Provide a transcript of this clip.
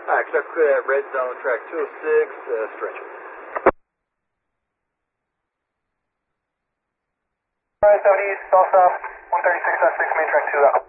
Alright, clear that red zone, track 206, stretcher. Alright, southeast, south-south, 136.6, main track 2 out.